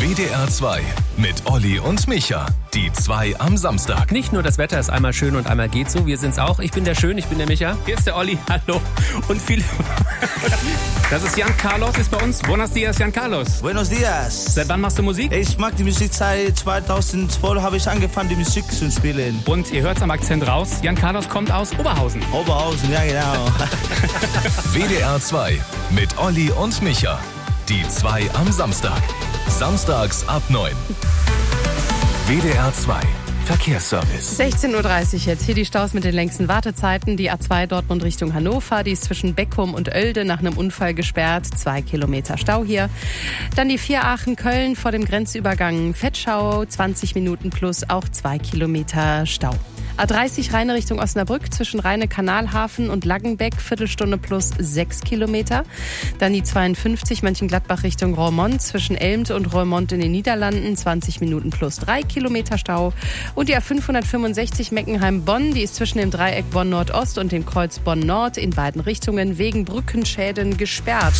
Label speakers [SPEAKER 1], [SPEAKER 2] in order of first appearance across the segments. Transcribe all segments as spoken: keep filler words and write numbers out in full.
[SPEAKER 1] W D R zwei mit Olli und Micha. Die zwei am Samstag.
[SPEAKER 2] Nicht nur das Wetter ist einmal schön und einmal geht so, wir sind's auch. Ich bin der Schön, ich bin der Micha. Hier ist der Olli, hallo. Und viele... Das ist Jan Carlos, ist bei uns. Buenos dias, Jan Carlos.
[SPEAKER 3] Buenos dias.
[SPEAKER 2] Seit wann machst du Musik?
[SPEAKER 3] Ich mag die Musik seit zweitausendzwölf, habe ich angefangen, die Musik zu spielen.
[SPEAKER 2] Und ihr hört's am Akzent raus, Jan Carlos kommt aus Oberhausen.
[SPEAKER 3] Oberhausen, ja genau.
[SPEAKER 1] W D R zwei mit Olli und Micha. Die zwei am Samstag. Samstags ab neun. W D R zwei Verkehrsservice.
[SPEAKER 4] sechzehn Uhr dreißig jetzt. Hier die Staus mit den längsten Wartezeiten. Die A zwei Dortmund Richtung Hannover. Die ist zwischen Beckum und Oelde nach einem Unfall gesperrt. Zwei Kilometer Stau hier. Dann die vier Aachen-Köln vor dem Grenzübergang Vetschau. zwanzig Minuten plus auch zwei Kilometer Stau. A dreißig Rheine Richtung Osnabrück zwischen Rheine-Kanalhafen und Laggenbeck, Viertelstunde plus sechs Kilometer. Dann die zweiundfünfzig Mönchengladbach Richtung Roermond zwischen Elmt und Roermond in den Niederlanden, zwanzig Minuten plus drei Kilometer Stau. Und die A fünfhundertfünfundsechzig Meckenheim-Bonn, die ist zwischen dem Dreieck Bonn-Nordost und dem Kreuz Bonn-Nord in beiden Richtungen wegen Brückenschäden gesperrt.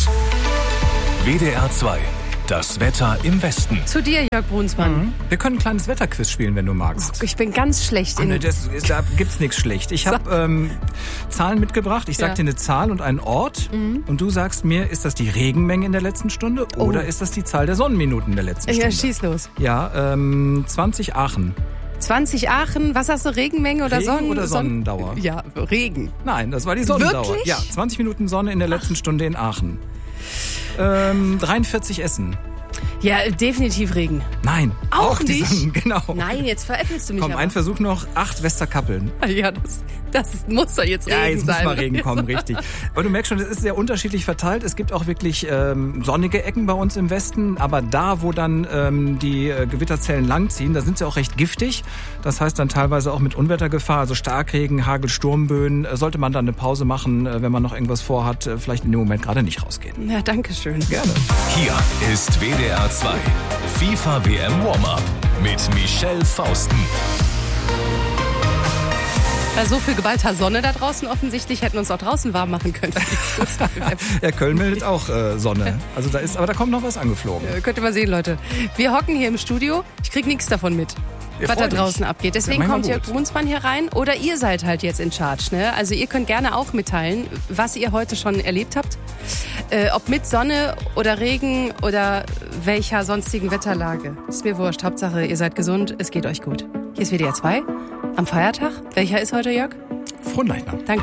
[SPEAKER 1] W D R zwei. Das Wetter im Westen.
[SPEAKER 4] Zu dir, Jörg Brunsmann.
[SPEAKER 5] Mhm. Wir können ein kleines Wetterquiz spielen, wenn du magst.
[SPEAKER 4] Ich bin ganz schlecht in...
[SPEAKER 5] Oh, ne, das, da gibt's nichts schlecht. Ich habe ähm, Zahlen mitgebracht. Ich sag
[SPEAKER 4] Ja.
[SPEAKER 5] dir eine Zahl und einen Ort. Mhm. Und du sagst mir, ist das die Regenmenge in der letzten Stunde oder
[SPEAKER 4] Oh.
[SPEAKER 5] ist das die Zahl der Sonnenminuten in der letzten
[SPEAKER 4] Ja,
[SPEAKER 5] Stunde?
[SPEAKER 4] schieß los.
[SPEAKER 5] Ja, ähm, zwanzig Aachen.
[SPEAKER 4] zwanzig Aachen, was hast du, Regenmenge oder
[SPEAKER 5] Regen
[SPEAKER 4] Sonnen...
[SPEAKER 5] oder
[SPEAKER 4] Sonnen-
[SPEAKER 5] Sonnendauer?
[SPEAKER 4] Ja, Regen.
[SPEAKER 5] Nein, das war die Sonnendauer.
[SPEAKER 4] Wirklich?
[SPEAKER 5] Ja, zwanzig Minuten Sonne in der letzten Stunde in Aachen. Ähm, dreiundvierzig Essen.
[SPEAKER 4] Ja, definitiv Regen.
[SPEAKER 5] Nein,
[SPEAKER 4] Auch
[SPEAKER 5] die
[SPEAKER 4] nicht?
[SPEAKER 5] Sonnen, genau.
[SPEAKER 4] Nein, jetzt veräppelst du mich
[SPEAKER 5] Komm,
[SPEAKER 4] aber.
[SPEAKER 5] ein Versuch noch. Acht Westerkappeln.
[SPEAKER 4] Ja, das, das muss doch jetzt Regen
[SPEAKER 5] Ja, jetzt muss
[SPEAKER 4] sein.
[SPEAKER 5] mal Regen kommen, richtig. Aber du merkst schon, es ist sehr unterschiedlich verteilt. Es gibt auch wirklich ähm, sonnige Ecken bei uns im Westen, aber da, wo dann ähm, die äh, Gewitterzellen langziehen, da sind sie auch recht giftig. Das heißt dann teilweise auch mit Unwettergefahr, also Starkregen, Hagel, Sturmböen. Äh, sollte man dann eine Pause machen, äh, wenn man noch irgendwas vorhat, äh, vielleicht in dem Moment gerade nicht rausgehen.
[SPEAKER 4] Ja, danke schön.
[SPEAKER 5] Gerne.
[SPEAKER 1] Hier ist W D R zwei. FIFA W M Warm-Up mit Michelle Fausten.
[SPEAKER 4] Bei so viel geballter Sonne da draußen offensichtlich hätten wir uns auch draußen warm machen können.
[SPEAKER 5] Ja, Köln meldet auch äh, Sonne. Also da ist, aber da kommt noch was angeflogen.
[SPEAKER 4] Äh, Könnt ihr mal sehen, Leute. Wir hocken hier im Studio. Ich krieg nichts davon mit,
[SPEAKER 5] Ja,
[SPEAKER 4] was da
[SPEAKER 5] freulich.
[SPEAKER 4] draußen abgeht. Deswegen
[SPEAKER 5] Ja, manchmal
[SPEAKER 4] kommt Jörg
[SPEAKER 5] gut.
[SPEAKER 4] Brunsmann hier rein. Oder ihr seid halt jetzt in Charge. Ne? Also ihr könnt gerne auch mitteilen, was ihr heute schon erlebt habt. Äh, ob mit Sonne oder Regen oder welcher sonstigen Wetterlage. Ist mir wurscht. Hauptsache, ihr seid gesund, es geht euch gut. Hier ist W D R zwei am Feiertag. Welcher ist heute, Jörg?
[SPEAKER 5] Frohen Leichnam.
[SPEAKER 4] Danke.